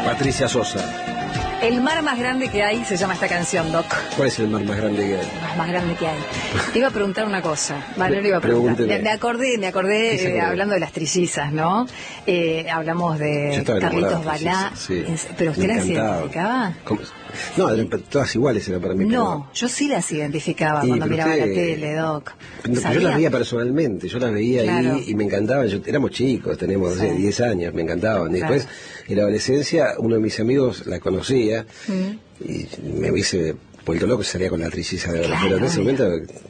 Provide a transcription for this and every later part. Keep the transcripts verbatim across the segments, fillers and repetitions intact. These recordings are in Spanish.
Patricia Sosa. El mar más grande que hay se llama esta canción, Doc. ¿Cuál es el mar más grande que hay? El mar más grande que hay. Te iba a preguntar una cosa. Vale, no le iba a preguntar. Me, me acordé, me acordé eh, hablando de las trillizas, ¿no? Eh, hablamos de Carlitos Balá. Sí. ¿Pero usted las identificaba? ¿Cómo? No, todas iguales eran para mí. No, yo sí las identificaba y, cuando miraba usted, la tele, Doc. No, yo las veía personalmente, yo las veía claro. ahí y me encantaban. Yo, éramos chicos, teníamos sí. no sé, diez años, me encantaban. Y claro. después, en la adolescencia, uno de mis amigos la conocía mm. y me hubiese vuelto loco, salía con la trilliza de verdad. Claro, pero en ese momento...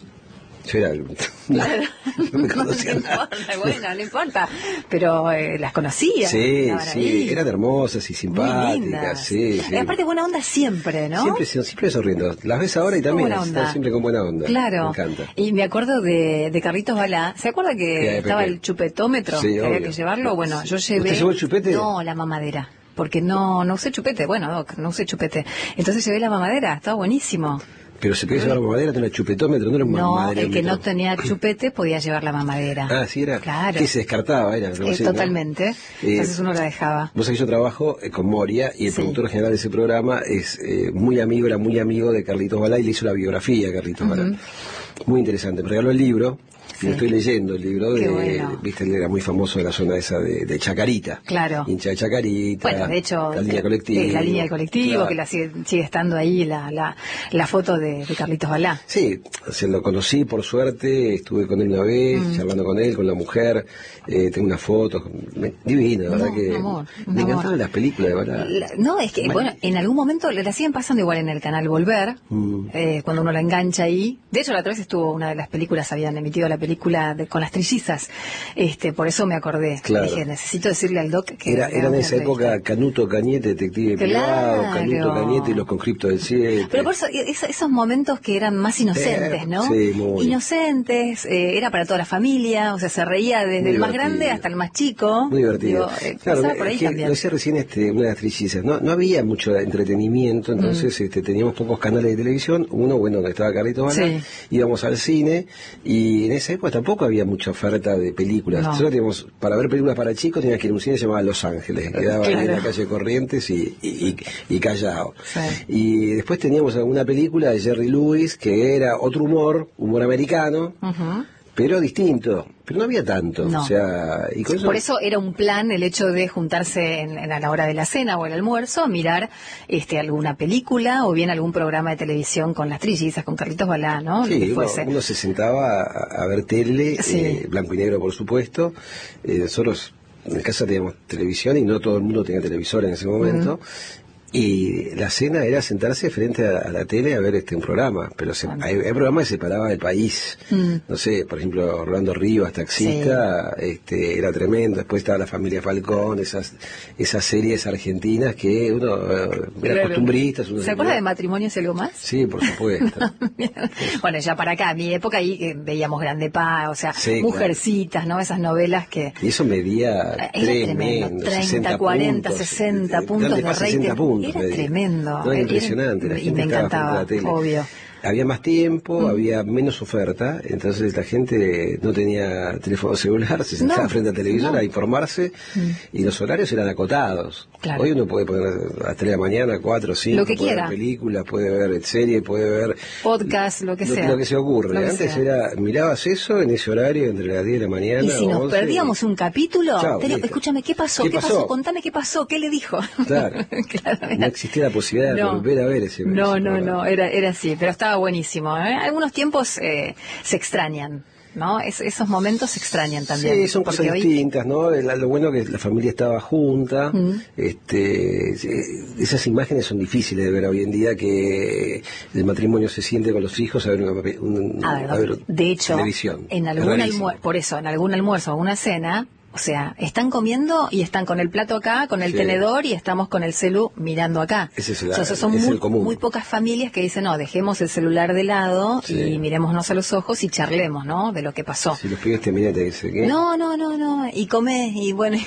Yo era... Claro. No me conocía no, nada. No bueno, no importa. Pero eh, las conocía. Sí, sí. Ahí. Eran hermosas y simpáticas. Sí, sí. Y aparte buena onda siempre, ¿no? Siempre, siempre sonriendo. Las ves ahora y también están siempre con buena onda. Claro. Me encanta. Y me acuerdo de, de Carlitos Balá. ¿Se acuerda que estaba el chupetómetro? Sí, que obvio. había que llevarlo. Bueno, yo llevé... ¿Usted llevó el chupete? No, la mamadera. Porque no, no usé chupete. Bueno, Doc, no usé chupete. Entonces llevé la mamadera. Estaba buenísimo. Pero se podía llevar la mamadera, tenía chupetómetro, no era un mamadera. No, el que no tenía chupete podía llevar la mamadera. Ah, sí era. Claro. Que se descartaba, era. Eh, así, totalmente. ¿no? Entonces eh, uno la dejaba. Vos sabés que yo trabajo eh, con Moria y el sí. productor general de ese programa es eh, muy amigo, era muy amigo de Carlitos Balá y le hizo la biografía a Carlitos uh-huh. Balá. Muy interesante. Me regaló el libro. Sí. Y estoy leyendo el libro de, bueno. viste, él era muy famoso de la zona esa de, de Chacarita. Claro. Hincha de Chacarita. Bueno, de hecho, la línea colectiva. Eh, la línea del colectivo, claro. que la sigue, sigue estando ahí la, la, la foto de, de Carlitos Balá. Sí, se lo conocí por suerte, estuve con él una vez, mm. charlando con él, con la mujer, eh, tengo una foto, divina, la verdad no, que amor, me encantaban amor. Las películas de Balá. La, no, es que, bueno. bueno, en algún momento la siguen pasando igual en el canal Volver, mm. eh, cuando uno la engancha ahí. De hecho, la otra vez estuvo una de las películas, habían emitido la película de, con las trillizas, este, por eso me acordé. Claro. Dije, necesito decirle al Doc que... Era, era en esa época Canuto Cañete, detective claro. privado, Canuto Cañete y los conscriptos del siete. Pero por eso, es, esos momentos que eran más inocentes, eh, ¿no? Sí, muy inocentes, eh, era para toda la familia, o sea, se reía desde muy el más divertido. Grande hasta el más chico. Muy divertido. Digo, eh, claro, por ahí que también. Lo decía recién este, una de las trillizas, no, no había mucho entretenimiento, entonces mm. este, teníamos pocos canales de televisión, uno, bueno, donde estaba Carlitos Balá, sí. íbamos al cine, y en esa época tampoco había mucha oferta de películas. No. Nosotros teníamos, para ver películas para chicos, tenías que ir a un cine que se llamaba Los Ángeles, que quedaba claro. en la calle Corrientes y, y, y, y Callao. Sí. Y después teníamos alguna película de Jerry Lewis, que era otro humor, humor americano, uh-huh. pero distinto. Pero no había tanto. No. O sea, y con eso... Por eso era un plan el hecho de juntarse en, en a la hora de la cena o el almuerzo, a mirar este, alguna película o bien algún programa de televisión con las trillizas, con Carlitos Balá, ¿no? Sí, uno, uno se sentaba a, a ver tele, sí. eh, blanco y negro por supuesto. Eh, nosotros en casa teníamos televisión y no todo el mundo tenía televisor en ese momento. Uh-huh. Y la cena era sentarse frente a, a la tele a ver este un programa, pero se, bueno. hay, hay programas que separaban el país. Mm. No sé, por ejemplo, Rolando Rivas, taxista, sí. este era tremendo. Después estaba La Familia Falcón, esas esas series argentinas que uno eh, era costumbrista. Uno ¿Se acuerda de Matrimonios y algo más? Sí, por supuesto. Bueno, ya para acá, mi época ahí eh, veíamos Grande Pa, o sea, sí, Mujercitas, claro. ¿no? Esas novelas que... Y eso medía eh, tremendo, treinta, cuarenta, sesenta puntos de rating. Era tremendo. No, era impresionante. La y me encantaba, obvio. Había más tiempo, mm. había menos oferta, entonces la gente no tenía teléfono celular, se sentaba no, frente al televisor no. a informarse mm. y los horarios eran acotados. Claro. Hoy uno puede poner a las tres de la mañana, cuatro, cinco, lo que puede quiera. ver películas, puede ver series, puede ver... podcast, lo que lo, sea. Lo que se ocurre. Que Antes sea. era, mirabas eso en ese horario entre las diez de la mañana. Y si nos once, perdíamos un capítulo, chao, pero, escúchame, ¿qué pasó? ¿Qué, ¿Qué pasó? pasó? Contame qué pasó, ¿qué le dijo? Claro. claro no existía la posibilidad no. de volver a ver ese No, ese no, programa. no, era, era así, pero estaba buenísimo. ¿eh? Algunos tiempos eh, se extrañan, ¿no? Es, esos momentos se extrañan también. Sí, son cosas hoy... distintas, ¿no? Lo, lo bueno que la familia estaba junta, mm. este, esas imágenes son difíciles de ver hoy en día, que el matrimonio se siente con los hijos a ver, una, un, a ver, a ver de hecho, televisión. En algún almuerzo, por eso, en algún almuerzo o una cena, o sea, están comiendo y están con el plato acá, con el sí. tenedor y estamos con el celu mirando acá. Ese es el, o sea, son es muy, el común. muy pocas familias que dicen, no, dejemos el celular de lado sí. y mirémonos a los ojos y charlemos, ¿no? De lo que pasó. Si los pibes te miran te dicen, ¿qué? No, no, no, no, y come, y bueno...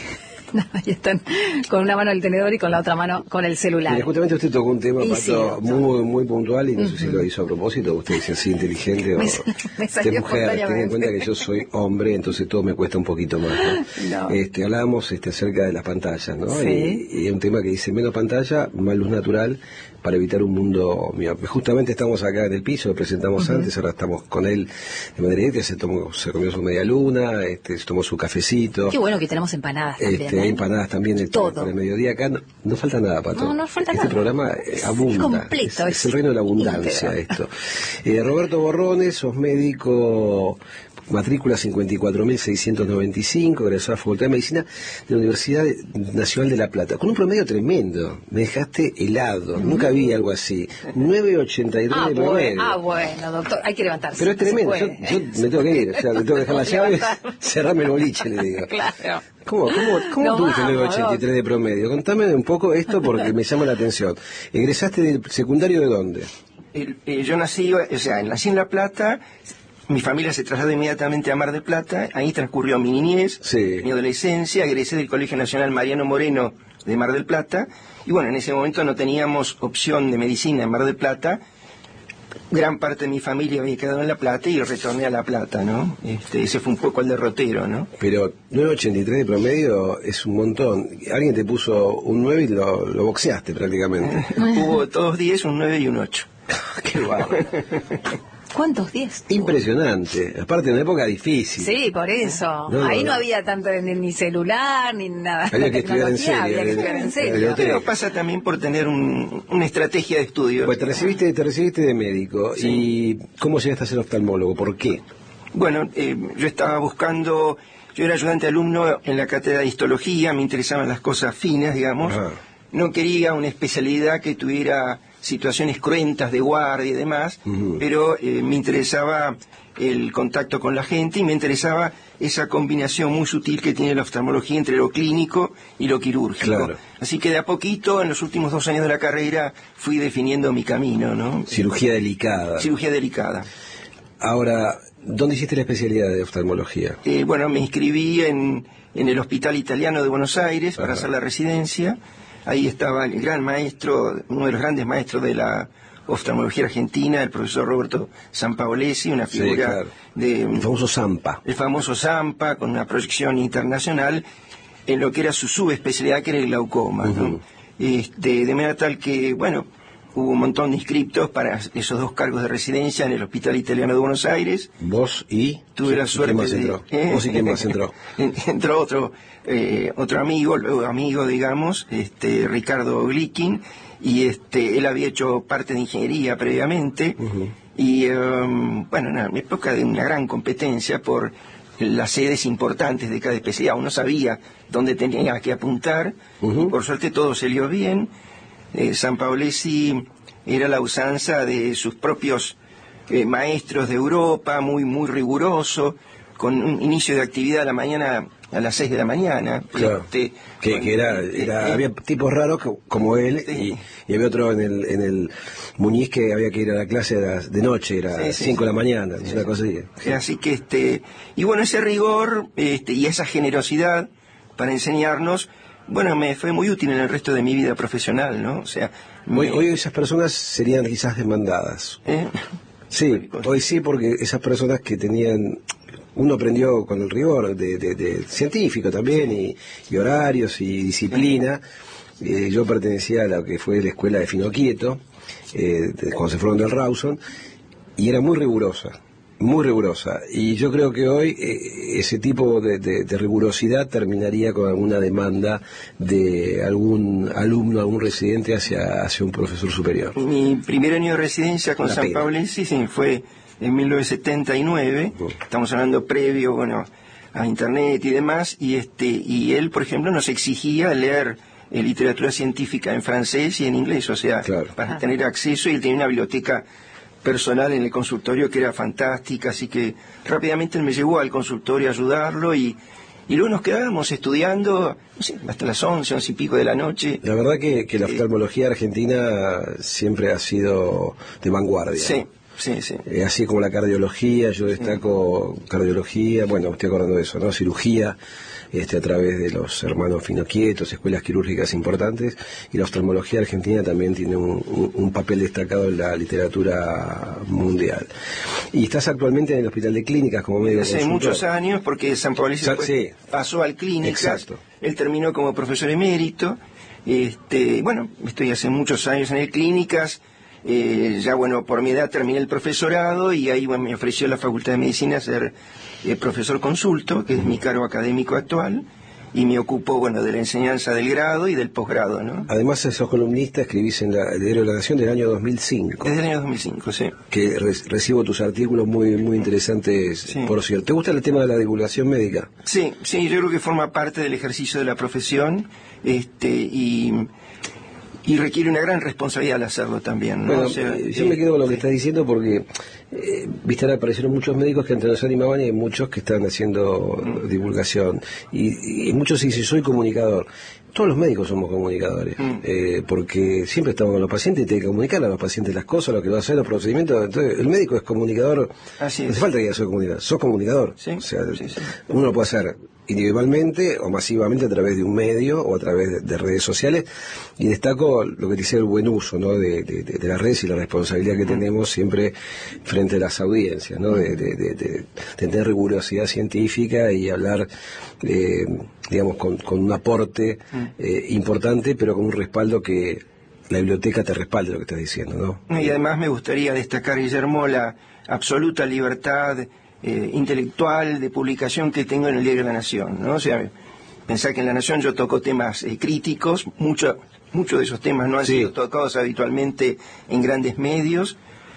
Ahí están, con una mano el tenedor y con la otra mano con el celular. Mira, justamente usted tocó un tema, Y Pato, sí, muy muy puntual, y no uh-huh. sé si lo hizo a propósito, usted dice así inteligente o me, me usted mujer, ten en cuenta que yo soy hombre, entonces todo me cuesta un poquito más, ¿no? No. Este, hablábamos este, acerca de las pantallas, ¿no? Sí. Y, y un tema que dice menos pantalla, más luz natural, para evitar un mundo miope. Justamente estamos acá en el piso, lo presentamos uh-huh. antes, ahora estamos con él de manera directa, se tomó, se comió su media luna, este, se tomó su cafecito. Qué bueno que tenemos empanadas también. Este, hay empanadas también el, todo. Para el mediodía acá, no, no falta nada, Pato. No, no falta este nada. programa eh, abunda. Es completo. Es, es el reino de la abundancia esto. Eh, Roberto Borrones, sos médico, matrícula cincuenta y cuatro mil seiscientos noventa y cinco, egresó a la Facultad de Medicina de la Universidad Nacional de La Plata, con un promedio tremendo. Me dejaste helado, uh-huh. nunca vi algo así. nueve ochenta y tres ah, de promedio. Bueno, ah, bueno, doctor, hay que levantarse. Pero es tremendo, yo, yo me tengo que ir, o sea, me tengo que dejar la llave, cerrarme el boliche, le digo. Claro. ¿Cómo, cómo, cómo no tuviste nueve ochenta y tres de promedio? Contame un poco esto porque me llama la atención. ¿Egresaste del secundario de dónde? El, eh, yo nací, o sea, nací en La Plata. Mi familia se trasladó inmediatamente a Mar del Plata, ahí transcurrió mi niñez, sí. mi adolescencia, egresé del Colegio Nacional Mariano Moreno de Mar del Plata, y bueno, en ese momento no teníamos opción de medicina en Mar del Plata, gran parte de mi familia había quedado en La Plata y retorné a La Plata, ¿no? Este, ese fue un poco el derrotero, ¿no? Pero nueve ochenta y tres de promedio es un montón, alguien te puso un nueve y lo, lo boxeaste prácticamente. Hubo todos diez, un nueve y un ocho. ¡Qué bárbaro! ¿Cuántos diez? Impresionante. Aparte, en una época difícil. Sí, por eso. No, Ahí no, no había tanto ni, ni celular, ni nada. Había que estudiar en serio. Había que estudiar en serio. Pero pasa también por tener un, una estrategia de estudio. Pues te recibiste, te recibiste de médico. Sí. ¿Y cómo llegaste a ser oftalmólogo? ¿Por qué? Bueno, eh, yo estaba buscando... Yo era ayudante alumno en la cátedra de histología, me interesaban las cosas finas, digamos. Ajá. No quería una especialidad que tuviera situaciones cruentas de guardia y demás, uh-huh. pero eh, me interesaba el contacto con la gente y me interesaba esa combinación muy sutil que tiene la oftalmología entre lo clínico y lo quirúrgico. Claro. Así que de a poquito, en los últimos dos años de la carrera, fui definiendo mi camino, ¿no? Cirugía delicada. Cirugía delicada. Ahora, ¿dónde hiciste la especialidad de oftalmología? Eh, bueno, me inscribí en, en el Hospital Italiano de Buenos Aires para Ajá. hacer la residencia. Ahí estaba el gran maestro, uno de los grandes maestros de la oftalmología argentina, el profesor Roberto Sampaolesi, una figura sí, claro. de... El famoso Zampa. El famoso Zampa, con una proyección internacional en lo que era su subespecialidad, que era el glaucoma, uh-huh. ¿no? Este, de manera tal que, bueno, hubo un montón de inscriptos para esos dos cargos de residencia en el Hospital Italiano de Buenos Aires. ¿Vos y? Tuve la suerte ¿Quién más de... entró? ¿eh? ¿Vos y quién más entró? Entró otro, eh, otro amigo, luego amigo, digamos, este, Ricardo Glikin, y este, él había hecho parte de ingeniería previamente, uh-huh. y um, bueno, en una época de una gran competencia por las sedes importantes de cada especialidad. Uno sabía dónde tenía que apuntar, uh-huh. y por suerte todo salió bien. Eh, Sampaolesi era la usanza de sus propios eh, maestros de Europa, muy muy riguroso, con un inicio de actividad a la mañana a las seis de la mañana. Claro, este, que, con, que era, era eh, había tipos raros que, como él, sí. y, y había otro en el en el Muñiz que había que ir a la clase de, la, de noche, era sí, sí, cinco sí. de la mañana, sí, una cosa así. Sí. Así que este, y bueno, ese rigor este, y esa generosidad para enseñarnos, bueno, me fue muy útil en el resto de mi vida profesional, ¿no? O sea, hoy, me... hoy esas personas serían quizás demandadas. ¿Eh? Sí, hoy sí, porque esas personas que tenían, uno aprendió con el rigor de, de, de científico también, y, y horarios y disciplina. Eh, yo pertenecía a lo que fue la escuela de Finoquieto, eh, de, cuando se fueron del Rawson, y era muy rigurosa. Muy rigurosa, y yo creo que hoy eh, ese tipo de, de, de rigurosidad terminaría con alguna demanda de algún alumno, algún residente hacia, hacia un profesor superior. Mi primer año de residencia con Sampaolesi sí, fue en mil novecientos setenta y nueve, uh. estamos hablando previo, bueno, a internet y demás, y este y él, por ejemplo, nos exigía leer eh, literatura científica en francés y en inglés, o sea, claro. para ah. tener acceso, y él tenía una biblioteca personal en el consultorio que era fantástica, así que rápidamente él me llevó al consultorio a ayudarlo, y, y luego nos quedábamos estudiando, no sé, hasta las once, once y pico de la noche. La verdad que, que la oftalmología argentina siempre ha sido de vanguardia. Sí, sí, sí. Eh, así como la cardiología, yo destaco sí. cardiología, bueno, estoy acordando de eso, ¿no? Cirugía, este, a través de los hermanos Finoquietos, escuelas quirúrgicas importantes, y la oftalmología argentina también tiene un, un, un papel destacado en la literatura mundial. Y estás actualmente en el Hospital de Clínicas como médico Hace consultor. muchos años, porque San Pablo Sí. pasó al Clínicas. Exacto. Él terminó como profesor emérito. Este, bueno, estoy hace muchos años en el Clínicas. Eh, ya bueno, por mi edad terminé el profesorado y ahí bueno, me ofreció la Facultad de Medicina ser eh, profesor consulto, que es mi cargo académico actual, y me ocupo bueno de la enseñanza del grado y del posgrado, ¿no? Además sos columnista, escribís en la, el Diario de la Nación del año dos mil cinco. Desde el año dos mil cinco, sí. Que re recibo tus artículos muy muy interesantes, sí. Por cierto. ¿Te gusta el tema de la divulgación médica? Sí, sí, yo creo que forma parte del ejercicio de la profesión, este, y... y requiere una gran responsabilidad al hacerlo también, ¿no? Bueno, o sea, yo eh, me quedo con lo que sí. estás diciendo porque, eh, viste, ahora aparecieron muchos médicos que antes no se animaban y hay muchos que están haciendo mm. divulgación. Y, y muchos dicen, soy comunicador. Todos los médicos somos comunicadores, mm. eh, porque siempre estamos con los pacientes y te hay que comunicar a los pacientes las cosas, lo que va a hacer, los procedimientos. Entonces, el médico es comunicador. Así es. No hace falta que ya soy comunicador, sos comunicador. ¿Sí? O sea, sí, sí. uno lo puede hacer individualmente o masivamente a través de un medio o a través de, de redes sociales, y destaco lo que dice el buen uso, ¿no? de, de, de las redes y la responsabilidad que mm. tenemos siempre frente a las audiencias, ¿no? de, de, de, de, de tener rigurosidad científica y hablar eh, digamos con, con un aporte mm. eh, importante, pero con un respaldo que la biblioteca te respalde lo que estás diciendo, ¿no? Y además me gustaría destacar, Guillermo, la absoluta libertad Eh, intelectual de publicación que tengo en el Diario de la Nación, ¿no? O sea, pensar que en la Nación yo toco temas eh, críticos, muchos muchos de esos temas no han sí. sido tocados habitualmente en grandes medios,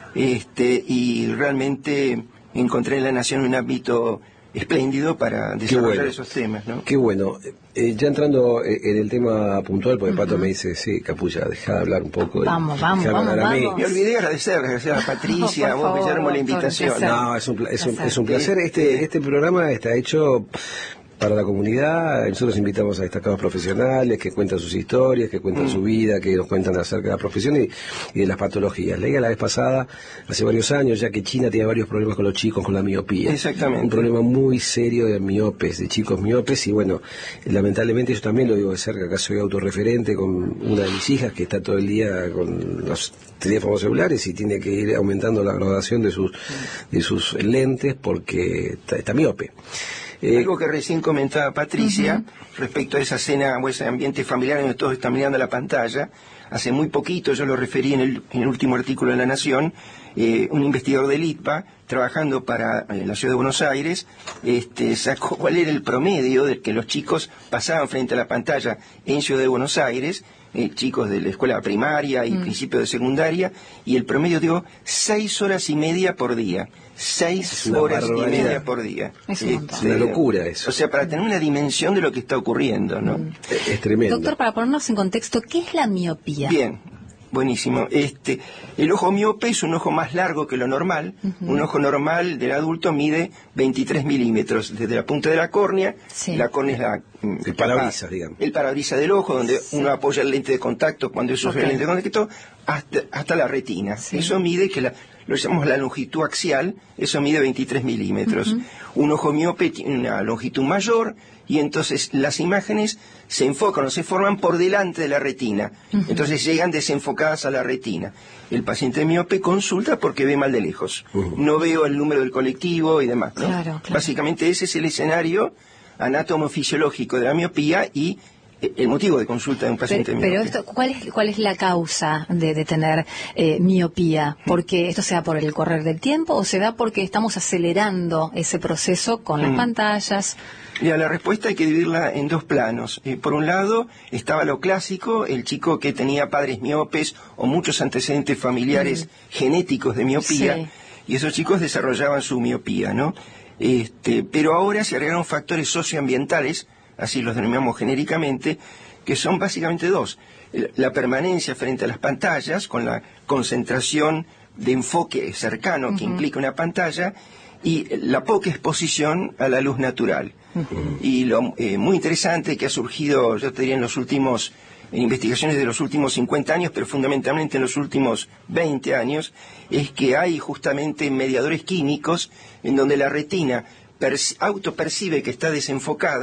este, y realmente encontré en la Nación un ámbito espléndido para desarrollar bueno. esos temas, ¿no? Qué bueno. Eh, ya entrando en el tema puntual, porque uh-huh. Pato me dice, sí, Capulla, deja de hablar un poco. Vamos, de, vamos, vamos, vamos. Me olvidé agradecer, agradecer a Patricia, no, a vos, favor, Guillermo, la invitación. No, es un, es un, es un placer. Este, este programa está hecho para la comunidad. Nosotros invitamos a destacados profesionales que cuentan sus historias, que cuentan mm. su vida, que nos cuentan acerca de la profesión y, y de las patologías. Leí la vez pasada, hace varios años, ya que China tiene varios problemas con los chicos, con la miopía. Exactamente. Un problema muy serio de miopes, de chicos miopes, y bueno, lamentablemente yo también lo digo de cerca, acá soy autorreferente con una de mis hijas que está todo el día con los teléfonos celulares y tiene que ir aumentando la graduación de sus, mm. de sus lentes porque está, está miope. Eh, Algo que recién comentaba Patricia, uh-huh. respecto a esa escena o ese ambiente familiar donde todos están mirando la pantalla. Hace muy poquito, yo lo referí en el, en el último artículo de La Nación, eh, un investigador del I T P A, trabajando para eh, la ciudad de Buenos Aires, este, sacó cuál era el promedio del que los chicos pasaban frente a la pantalla en Ciudad de Buenos Aires, eh, chicos de la escuela primaria y mm. principio de secundaria, y el promedio dio seis horas y media por día. Seis horas y media por día. Es, este, es una locura eso. O sea, para tener una dimensión de lo que está ocurriendo, ¿no? Mm. Es, es tremendo. Doctor, para ponernos en contexto, ¿qué es la miopía? Bien, buenísimo. Este, el ojo miope es un ojo más largo que lo normal. Uh-huh. Un ojo normal del adulto mide veintitrés milímetros desde la punta de la córnea. Sí. La córnea es la... El parabrisas, digamos. El parabrisas del ojo, donde sí. uno apoya el lente de contacto cuando eso okay. es el lente de contacto, hasta, hasta la retina. Sí. Eso mide que la... lo llamamos la longitud axial, eso mide veintitrés milímetros. Uh-huh. Un ojo miope tiene una longitud mayor y entonces las imágenes se enfocan o se forman por delante de la retina. Uh-huh. Entonces llegan desenfocadas a la retina. El paciente miope consulta porque ve mal de lejos. Uh-huh. No veo el número del colectivo y demás, ¿no? Claro, claro. Básicamente ese es el escenario anatomofisiológico de la miopía y el motivo de consulta de un paciente pero, miope. Pero esto, ¿cuál es cuál es la causa de, de tener eh, miopía? ¿Porque esto se da por el correr del tiempo o se da porque estamos acelerando ese proceso con las mm. pantallas? Ya, la respuesta hay que dividirla en dos planos. Eh, por un lado estaba lo clásico, el chico que tenía padres miopes o muchos antecedentes familiares mm. genéticos de miopía, sí. y esos chicos desarrollaban su miopía, ¿no? Este, pero ahora se agregaron factores socioambientales, así los denominamos genéricamente, que son básicamente dos. La permanencia frente a las pantallas, con la concentración de enfoque cercano uh-huh. que implica una pantalla, y la poca exposición a la luz natural. Uh-huh. Y lo eh, muy interesante que ha surgido, yo te diría, en los últimos, en investigaciones de los últimos cincuenta años, pero fundamentalmente en los últimos veinte años, es que hay justamente mediadores químicos en donde la retina autopercibe que está desenfocada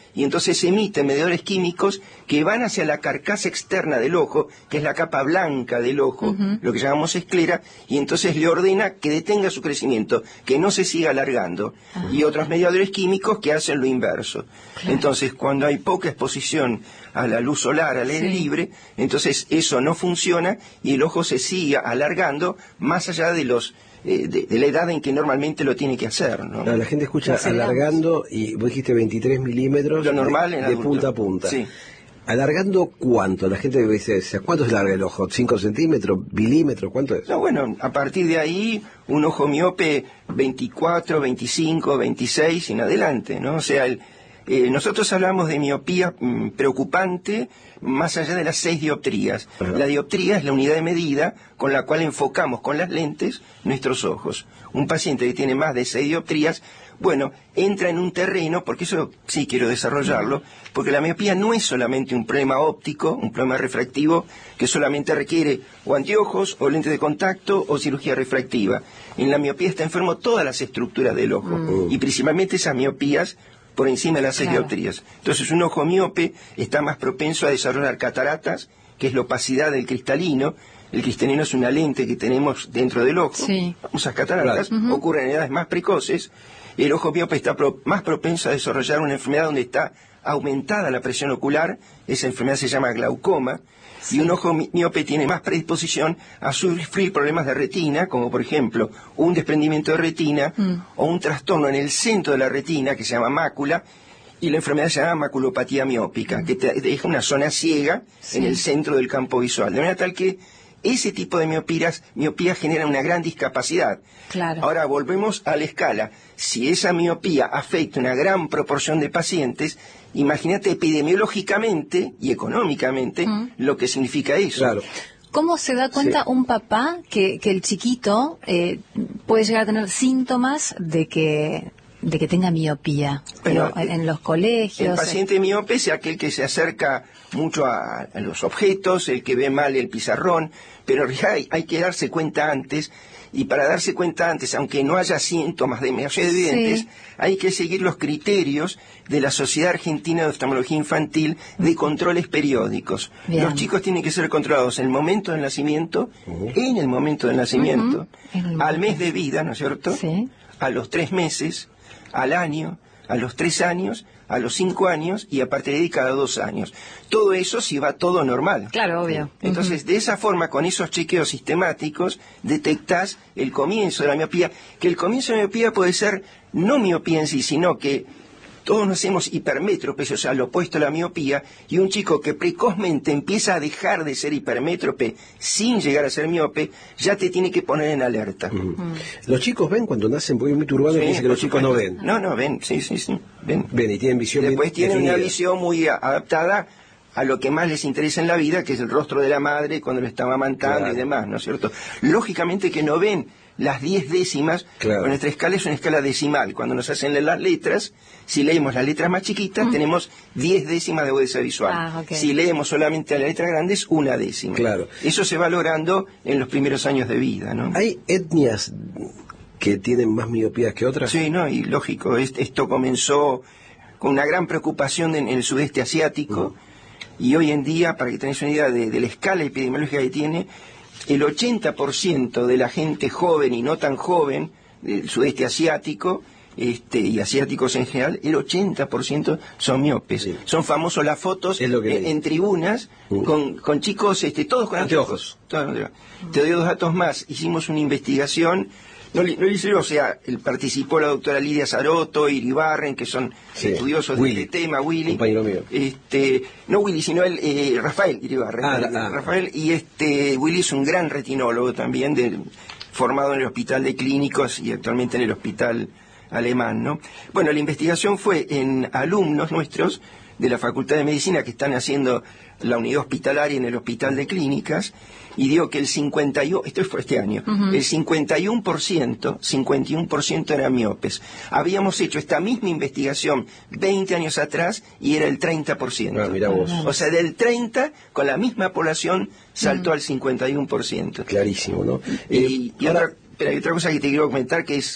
y entonces emite mediadores químicos que van hacia la carcasa externa del ojo, que es la capa blanca del ojo, uh-huh. lo que llamamos esclera, y entonces le ordena que detenga su crecimiento, que no se siga alargando, uh-huh. y otros mediadores químicos que hacen lo inverso. Claro. Entonces, cuando hay poca exposición a la luz solar, al aire sí. libre, entonces eso no funciona y el ojo se sigue alargando más allá de los eh, de, de la edad en que normalmente lo tiene que hacer, ¿no? No, la gente escucha alargando y vos dijiste veintitrés milímetros lo normal de, en de punta a punta. Sí. ¿Alargando cuánto? La gente dice, ¿cuánto se larga el ojo? ¿cinco centímetros? ¿Milímetros? ¿Cuánto es? No, bueno, a partir de ahí, un ojo miope veinticuatro, veinticinco, veintiséis en adelante, ¿no? O sea, el, eh, nosotros hablamos de miopía mmm, preocupante más allá de las seis dioptrías. Ajá. La dioptría es la unidad de medida con la cual enfocamos con las lentes nuestros ojos. Un paciente que tiene más de seis dioptrías, bueno, entra en un terreno, porque eso sí quiero desarrollarlo, porque la miopía no es solamente un problema óptico, un problema refractivo, que solamente requiere o anteojos, o lentes de contacto, o cirugía refractiva. En la miopía está enfermo todas las estructuras del ojo, mm. y principalmente esas miopías por encima de las seis claro. dioptrías. Entonces un ojo miope está más propenso a desarrollar cataratas, que es la opacidad del cristalino. El cristalino es una lente que tenemos dentro del ojo. Sí. Esas cataratas claro. uh-huh. ocurren en edades más precoces. El ojo miope está pro, más propenso a desarrollar una enfermedad donde está aumentada la presión ocular. Esa enfermedad se llama glaucoma. Sí. Y un ojo miope tiene más predisposición a sufrir problemas de retina, como por ejemplo un desprendimiento de retina mm. o un trastorno en el centro de la retina que se llama mácula, y la enfermedad se llama maculopatía miópica, mm. que te deja una zona ciega sí. en el centro del campo visual. De manera tal que ese tipo de miopías, miopía genera una gran discapacidad. Claro. Ahora volvemos a la escala. Si esa miopía afecta una gran proporción de pacientes, imagínate epidemiológicamente y económicamente mm. lo que significa eso. Claro. ¿Cómo se da cuenta sí. un papá que, que el chiquito eh, puede llegar a tener síntomas de que de que tenga miopía? Bueno, en, en los colegios. El paciente eh... miope es aquel que se acerca mucho a, a los objetos, el que ve mal el pizarrón, pero hay, hay que darse cuenta antes. Y para darse cuenta antes, aunque no haya síntomas demasiado evidentes, sí. hay que seguir los criterios de la Sociedad Argentina de Oftalmología Infantil de controles periódicos. Bien. Los chicos tienen que ser controlados en el momento del nacimiento, uh-huh. en el momento del nacimiento, uh-huh. al mes de vida, ¿no es cierto? Sí. A los tres meses, al año, a los tres años, a los cinco años y a partir de ahí cada dos años. Todo eso si va todo normal. Claro, obvio. Entonces, uh-huh. de esa forma, con esos chequeos sistemáticos, detectás el comienzo de la miopía, que el comienzo de la miopía puede ser no miopía en sí, sino que todos nos hacemos hipermétropes, o sea, lo opuesto a la miopía, y un chico que precozmente empieza a dejar de ser hipermétrope sin llegar a ser miope, ya te tiene que poner en alerta. Uh-huh. Uh-huh. ¿Los chicos ven cuando nacen? Porque es muy turbado sí, que dice que los chicos no ven. No, no, ven, sí, sí, sí, ven. Ven y tienen visión Después bien tienen definida. Una visión muy adaptada a lo que más les interesa en la vida, que es el rostro de la madre cuando lo está amamantando claro. y demás, ¿no es cierto? Lógicamente que no ven las diez décimas, claro. nuestra escala es una escala decimal. Cuando nos hacen leer las letras, si leemos las letras más chiquitas, mm. tenemos diez décimas de agudeza visual. Ah, okay. Si leemos solamente las letras grandes, una décima. Claro. Eso se va logrando en los primeros años de vida, ¿no? ¿Hay etnias que tienen más miopías que otras? Sí, no, y lógico. Esto comenzó con una gran preocupación en el sudeste asiático, mm. y hoy en día, para que tengáis una idea de, de la escala epidemiológica que tiene, el ochenta por ciento de la gente joven y no tan joven del sudeste asiático, este, y asiáticos en general, el ochenta por ciento son miopes. Sí. Son famosos las fotos en, en tribunas uh. con, con chicos, este, todos con anteojos. Todos, uh. Te doy dos datos más. Hicimos una investigación. No, no hice, o sea, el, participó la doctora Lidia Sarotto, Iribarren, que son sí. estudiosos Willy. de este tema, Willy. Compañero mío. Este, no Willy, sino el, eh, Rafael Iribarren. Ah, ah, Rafael, y este, Willy es un gran retinólogo también, de, formado en el Hospital de Clínicos y actualmente en el Hospital Alemán, ¿no? Bueno, la investigación fue en alumnos nuestros de la Facultad de Medicina que están haciendo la unidad hospitalaria en el Hospital de Clínicas, y dio que el cincuenta y uno, esto fue este año, uh-huh. el cincuenta y uno por ciento, cincuenta y uno por ciento eran miopes. Habíamos hecho esta misma investigación veinte años atrás y era el treinta por ciento. Ah, mirá vos. O sea, del treinta, con la misma población, saltó uh-huh. al cincuenta y uno por ciento. Clarísimo, ¿no? Y, eh, y ahora... otra, pero hay otra cosa que te quiero comentar que es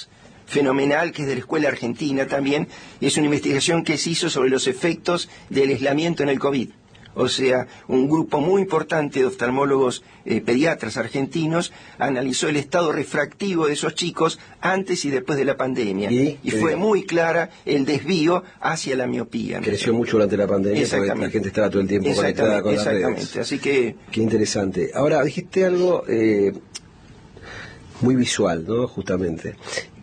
fenomenal, que es de la Escuela Argentina también, es una investigación que se hizo sobre los efectos del aislamiento en el COVID. O sea, un grupo muy importante de oftalmólogos eh, pediatras argentinos analizó el estado refractivo de esos chicos antes y después de la pandemia. Y, y fue muy clara el desvío hacia la miopía. Creció ¿no? mucho durante la pandemia porque la gente estaba todo el tiempo conectada con las redes. Exactamente, así que... Qué interesante. Ahora, dijiste algo eh, muy visual, ¿no? Justamente.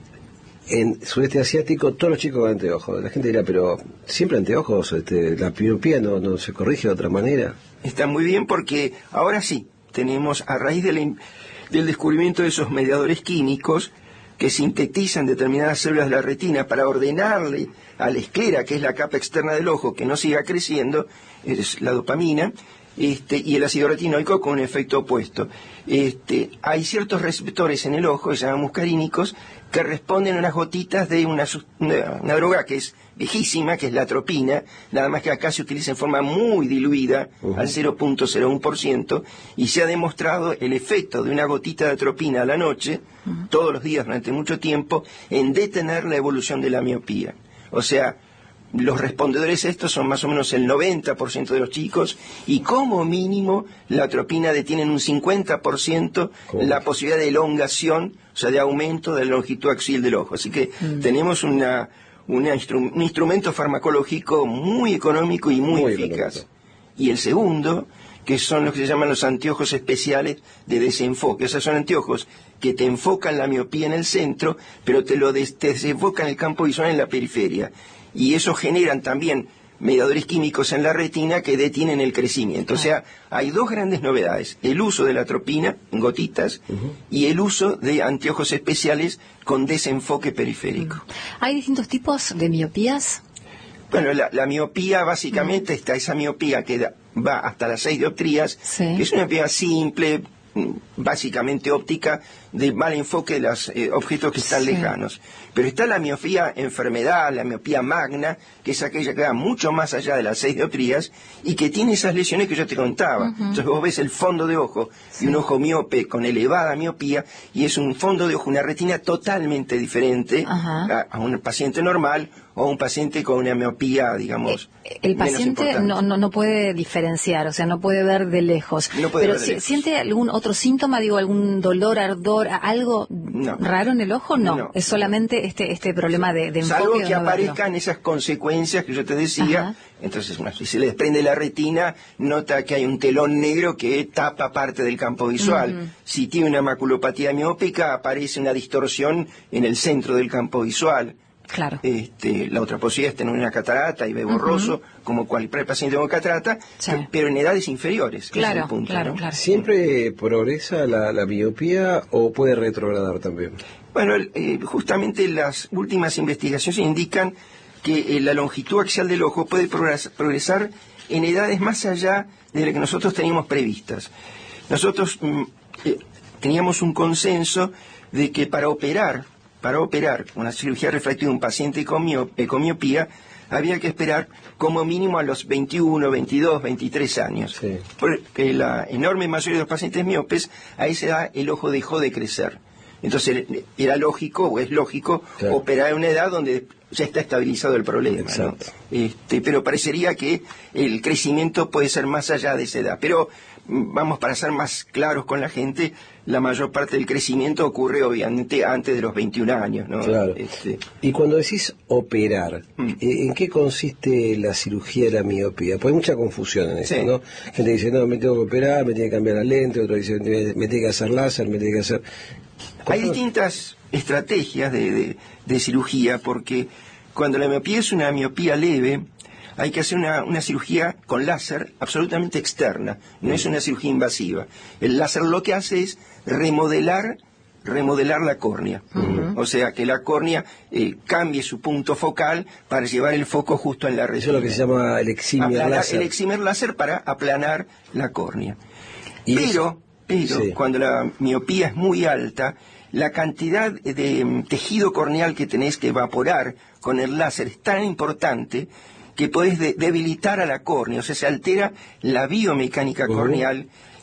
En sudeste asiático todos los chicos con anteojos. La gente dirá, pero siempre anteojos, este, la miopía no, no se corrige de otra manera. Está muy bien porque ahora sí, tenemos a raíz de la, del descubrimiento de esos mediadores químicos que sintetizan determinadas células de la retina para ordenarle a la esclera, que es la capa externa del ojo, que no siga creciendo, es la dopamina, este, y el ácido retinoico con un efecto opuesto. Este, hay ciertos receptores en el ojo, que se llaman muscarínicos, que responden a unas gotitas de una, una, una droga que es viejísima, que es la atropina, nada más que acá se utiliza en forma muy diluida, uh-huh. al cero punto cero uno por ciento, y se ha demostrado el efecto de una gotita de atropina a la noche, uh-huh. todos los días durante mucho tiempo, en detener la evolución de la miopía. O sea, los respondedores estos son más o menos el noventa por ciento de los chicos, y como mínimo la atropina detiene en un cincuenta por ciento ¿Cómo? La posibilidad de elongación, o sea, de aumento de la longitud axial del ojo. Así que mm. tenemos una, una instru- un instrumento farmacológico muy económico y muy, muy eficaz. Económico. Y el segundo, que son los que se llaman los anteojos especiales de desenfoque. O sea, son anteojos que te enfocan la miopía en el centro, pero te lo des- te desenfocan el campo visual en la periferia. Y eso generan también mediadores químicos en la retina que detienen el crecimiento. O sea, hay dos grandes novedades: el uso de la atropina en gotitas uh-huh. y el uso de anteojos especiales con desenfoque periférico. Uh-huh. ¿Hay distintos tipos de miopías? Bueno, la, la miopía básicamente uh-huh. está esa miopía que da, va hasta las seis dioptrías, sí. que es una miopía simple, básicamente óptica, de mal enfoque de los eh, objetos que están sí. lejanos. Pero está la miopía enfermedad, la miopía magna, que es aquella que va mucho más allá de las seis dioptrías y que tiene esas lesiones que yo te contaba. Uh-huh. Entonces vos ves el fondo de ojo sí. de un ojo miope con elevada miopía, y es un fondo de ojo, una retina totalmente diferente uh-huh. a, a un paciente normal o a un paciente con una miopía, digamos, el paciente no, no, no puede diferenciar, o sea, no puede ver de lejos. No puede pero ver de si, lejos. ¿siente algún otro síntoma, digo, algún dolor, ardor, algo no. raro en el ojo? No, no. es solamente este este problema de, de enfoque. Salvo que no aparezcan verlo. esas consecuencias que yo te decía. Ajá. Entonces, bueno, si se le desprende la retina, nota que hay un telón negro que tapa parte del campo visual. Uh-huh. Si tiene una maculopatía miópica, aparece una distorsión en el centro del campo visual. Claro. Este, la otra posibilidad es tener una catarata y ve borroso, uh-huh. como cualquier paciente con catarata, sí. pero en edades inferiores. Claro, ese es el punto, claro, ¿no? claro. ¿Siempre progresa la, la miopía o puede retrogradar también? Bueno, eh, justamente las últimas investigaciones indican que eh, la longitud axial del ojo puede progresar, progresar en edades más allá de las que nosotros teníamos previstas. Nosotros mm, eh, teníamos un consenso de que para operar Para operar una cirugía refractiva de un paciente con, miop- eh, con miopía, había que esperar como mínimo a los veintiuno, veintidós, veintitrés años. Sí. Porque la enorme mayoría de los pacientes miopes, a esa edad el ojo dejó de crecer. Entonces era lógico, o es lógico, claro. operar en una edad donde ya está estabilizado el problema, ¿no? Este, pero parecería que el crecimiento puede ser más allá de esa edad. Pero vamos, para ser más claros con la gente, la mayor parte del crecimiento ocurre obviamente antes de los veintiún años, ¿no? Claro. Este... Y cuando decís operar, mm. ¿en qué consiste la cirugía de la miopía? Pues hay mucha confusión en eso, sí. ¿no? Gente dice, no, me tengo que operar, me tiene que cambiar la lente, otro dice, me tiene que hacer láser, me tiene que hacer... Hay distintas estrategias de, de, de cirugía, porque cuando la miopía es una miopía leve, hay que hacer una, una cirugía con láser absolutamente externa, no es una cirugía invasiva. El láser lo que hace es remodelar remodelar la córnea, uh-huh. o sea, que la córnea eh, cambie su punto focal para llevar el foco justo en la retina. Eso es lo que se llama el excimer láser. El excimer láser para aplanar la córnea. ¿Y pero, pero sí. cuando la miopía es muy alta, la cantidad de um, tejido corneal que tenés que evaporar con el láser es tan importante que podés de- debilitar a la córnea, o sea, se altera la biomecánica uh-huh. corneal,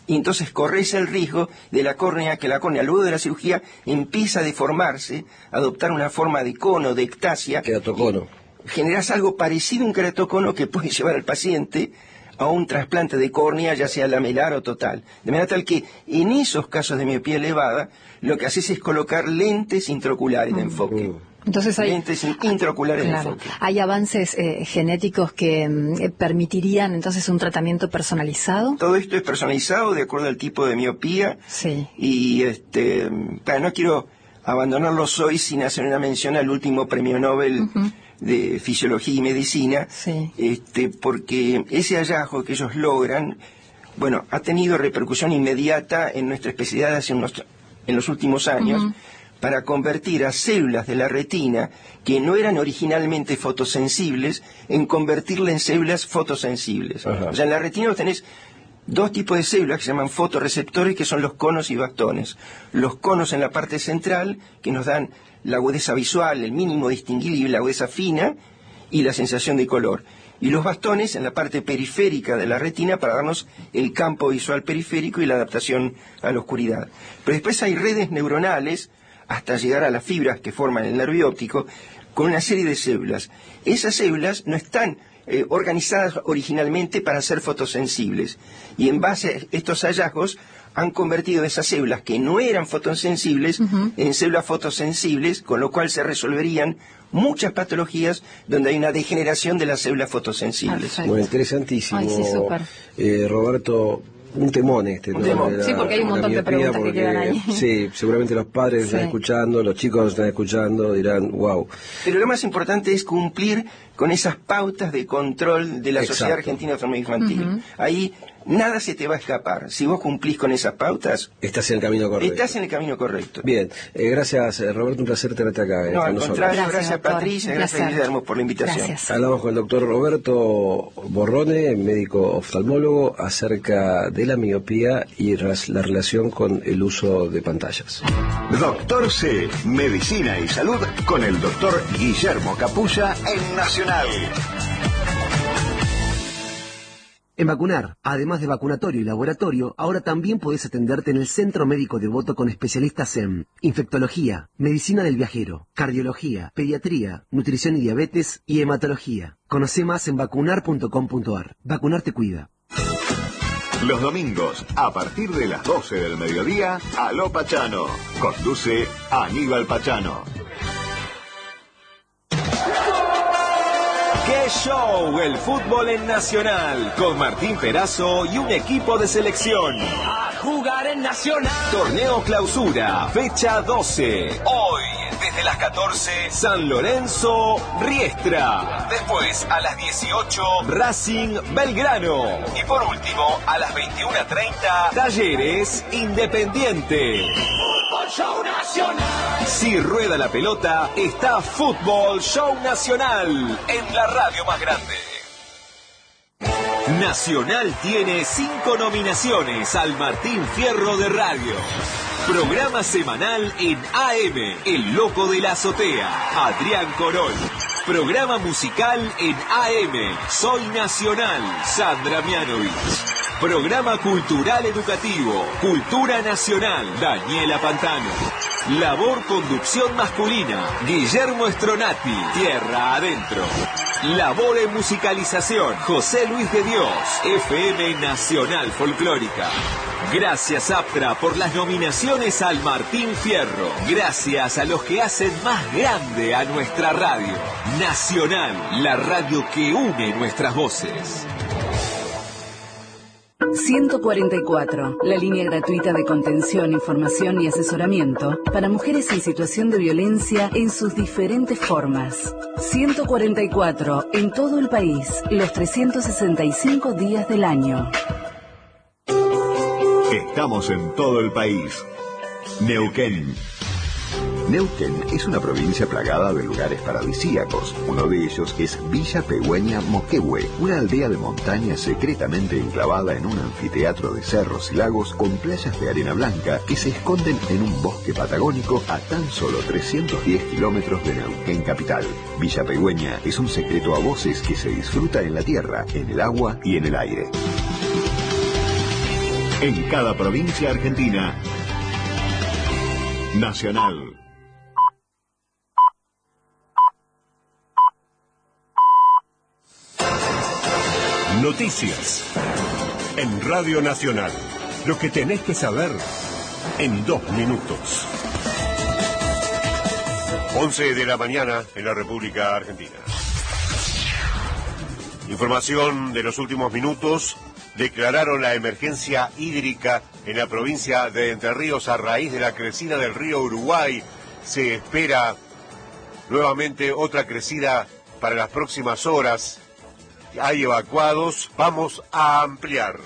y entonces corres el riesgo de la córnea, que la córnea luego de la cirugía empieza a deformarse, a adoptar una forma de cono, de ectasia. Queratocono. Generas algo parecido a un queratocono que puede llevar al paciente a un trasplante de córnea, ya sea lamelar o total. De manera tal que en esos casos de miopía elevada, lo que haces es colocar lentes intraoculares de enfoque. Entonces hay, lentes intraoculares claro, de enfoque. ¿Hay avances eh, genéticos que eh, permitirían entonces un tratamiento personalizado? Todo esto es personalizado de acuerdo al tipo de miopía. Sí. Y este, bueno, no quiero abandonarlos hoy sin hacer una mención al último premio Nobel uh-huh. de Fisiología y Medicina, sí. este, porque ese hallazgo que ellos logran, bueno, ha tenido repercusión inmediata en nuestra especialidad hace unos, en los últimos años, uh-huh. para convertir a células de la retina que no eran originalmente fotosensibles, en convertirlas en células fotosensibles. Uh-huh. O sea, en la retina vos tenés dos tipos de células que se llaman fotorreceptores, que son los conos y bastones. Los conos en la parte central, que nos dan la agudeza visual, el mínimo distinguible y la agudeza fina, y la sensación de color. Y los bastones en la parte periférica de la retina para darnos el campo visual periférico y la adaptación a la oscuridad. Pero después hay redes neuronales, hasta llegar a las fibras que forman el nervio óptico, con una serie de células. Esas células no están eh, organizadas originalmente para ser fotosensibles. Y en base a estos hallazgos han convertido esas células que no eran fotosensibles uh-huh. en células fotosensibles, con lo cual se resolverían muchas patologías donde hay una degeneración de las células fotosensibles. Perfecto. Bueno, interesantísimo. Ay, sí, súper. Eh, Roberto, un temón este, ¿no? Temón. La, sí, porque hay un montón de preguntas porque, que quedan ahí. Sí, seguramente los padres sí. están escuchando, los chicos están escuchando, dirán, wow. Pero lo más importante es cumplir con esas pautas de control de la Exacto. Sociedad Argentina de Enfermedad Infantil. Uh-huh. Ahí nada se te va a escapar. Si vos cumplís con esas pautas, estás en el camino correcto. Estás en el camino correcto. Bien, eh, gracias Roberto, un placer tenerte acá. No, al contrario, gracias, gracias Patricia, gracias Guillermo por la invitación. Gracias. Hablamos con el doctor Roberto Borrone, médico oftalmólogo, acerca de la miopía y la relación con el uso de pantallas. Doctor C, Medicina y Salud con el doctor Guillermo Capulla en Nacional. En Vacunar, además de vacunatorio y laboratorio, ahora también podés atenderte en el Centro Médico Devoto con especialistas en infectología, medicina del viajero, cardiología, pediatría, nutrición y diabetes y hematología. Conocé más en vacunar punto com punto ar. Vacunar te cuida. Los domingos, a partir de las doce del mediodía, Aló Pachano. Conduce Aníbal Pachano. ¡Qué show! El fútbol en Nacional, con Martín Perazo y un equipo de selección. A jugar en Nacional. Torneo Clausura, fecha doce. Hoy, desde las catorce, San Lorenzo, Riestra. Después, a las dieciocho, Racing, Belgrano. Y por último, a las veintiuna treinta, Talleres, Independiente. Fútbol Show Nacional. Si rueda la pelota, está Fútbol Show Nacional en la radio más grande. Nacional tiene cinco nominaciones al Martín Fierro de Radio. Programa semanal en A M, El Loco de la Azotea, Adrián Corol. Programa musical en A M, Soy Nacional, Sandra Mianovich. Programa cultural educativo, Cultura Nacional, Daniela Pantano. Labor conducción masculina, Guillermo Stronati, Tierra Adentro. Labor en musicalización, José Luis de Dios, F M Nacional Folclórica. Gracias Aptra por las nominaciones al Martín Fierro. Gracias a los que hacen más grande a nuestra radio. Nacional, la radio que une nuestras voces. ciento cuarenta y cuatro, la línea gratuita de contención, información y asesoramiento para mujeres en situación de violencia en sus diferentes formas. ciento cuarenta y cuatro, en todo el país, los trescientos sesenta y cinco días del año. Estamos en todo el país. Neuquén. Neuquén es una provincia plagada de lugares paradisíacos. Uno de ellos es Villa Pegüeña Moquehue, una aldea de montaña secretamente enclavada en un anfiteatro de cerros y lagos con playas de arena blanca que se esconden en un bosque patagónico a tan solo trescientos diez kilómetros de Neuquén capital. Villa Pegüeña es un secreto a voces que se disfruta en la tierra, en el agua y en el aire. En cada provincia argentina. Nacional. Noticias. En Radio Nacional. Lo que tenés que saber en dos minutos. once de la mañana en la República Argentina. Información de los últimos minutos. Declararon la emergencia hídrica en la provincia de Entre Ríos a raíz de la crecida del río Uruguay. Se espera nuevamente otra crecida para las próximas horas. Hay evacuados. Vamos a ampliar.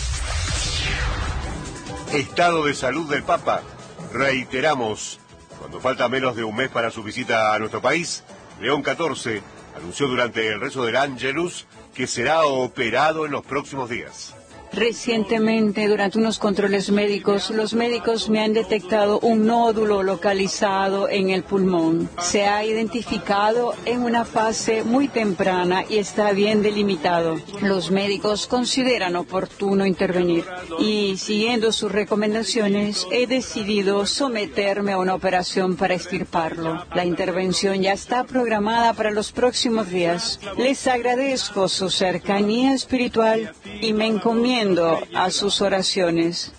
Estado de salud del Papa. Reiteramos, cuando falta menos de un mes para su visita a nuestro país, León catorce anunció durante el rezo del Ángelus que será operado en los próximos días. Recientemente, durante unos controles médicos, los médicos me han detectado un nódulo localizado en el pulmón. Se ha identificado en una fase muy temprana y está bien delimitado. Los médicos consideran oportuno intervenir y, siguiendo sus recomendaciones, he decidido someterme a una operación para extirparlo. La intervención ya está programada para los próximos días. Les agradezco su cercanía espiritual y me encomiendo a sus oraciones.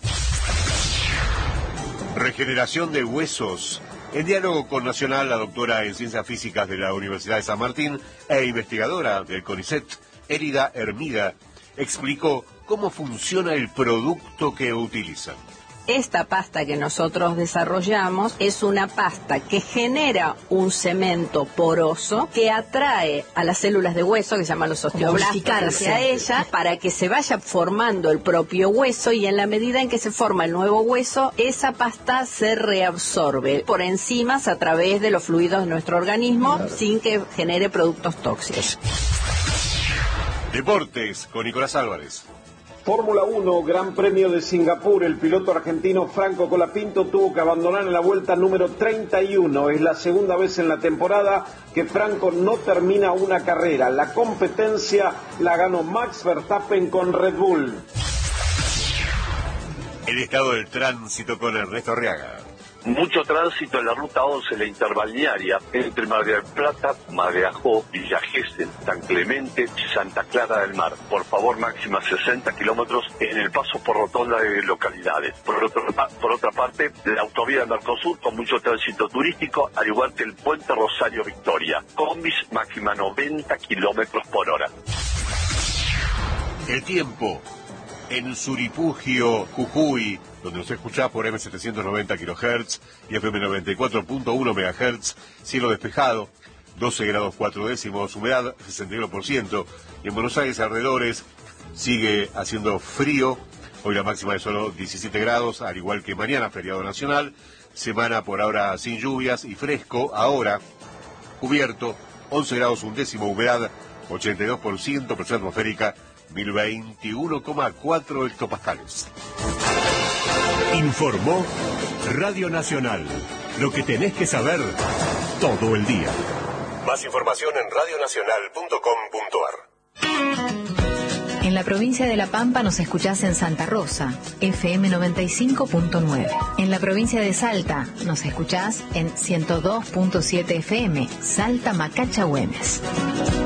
Regeneración de huesos. En diálogo con Nacional, la doctora en Ciencias Físicas de la Universidad de San Martín e investigadora del CONICET, Érida Hermida, explicó cómo funciona el producto que utilizan. Esta pasta que nosotros desarrollamos es una pasta que genera un cemento poroso que atrae a las células de hueso, que se llaman los osteoblastos, hacia ella, para que se vaya formando el propio hueso, y en la medida en que se forma el nuevo hueso, esa pasta se reabsorbe por enzimas a través de los fluidos de nuestro organismo, claro, sin que genere productos tóxicos. Deportes con Nicolás Álvarez. Fórmula uno, Gran Premio de Singapur. El piloto argentino Franco Colapinto tuvo que abandonar en la vuelta número treinta y uno. Es la segunda vez en la temporada que Franco no termina una carrera. La competencia la ganó Max Verstappen con Red Bull. El estado del tránsito con Ernesto Arriaga. Mucho tránsito en la ruta once, la interbalnearia, entre Mar del Plata, Mar de Ajó, Villa Gesell, San Clemente y Santa Clara del Mar. Por favor, máxima sesenta kilómetros en el paso por rotonda de localidades. Por, otro, por otra parte, la autovía del Mercosur con mucho tránsito turístico, al igual que el puente Rosario Victoria. Combis máxima noventa kilómetros por hora. El tiempo. En Suripugio, Jujuy, donde nos escuchás por eme setecientos noventa kilohertz y efe eme noventa y cuatro punto uno megahertz, cielo despejado, doce grados cuatro décimos, humedad sesenta y uno por ciento, y en Buenos Aires alrededores sigue haciendo frío, hoy la máxima es solo diecisiete grados, al igual que mañana, feriado nacional, semana por ahora sin lluvias y fresco, ahora cubierto, once grados un décimo, humedad ochenta y dos por ciento, presión atmosférica mil veintiuno coma cuatro hectopascales. Informó Radio Nacional. Lo que tenés que saber todo el día. Más información en radio nacional punto com punto ar. En la provincia de La Pampa nos escuchás en Santa Rosa, efe eme noventa y cinco punto nueve. En la provincia de Salta nos escuchás en ciento dos punto siete efe eme, Salta Macacha Güemes.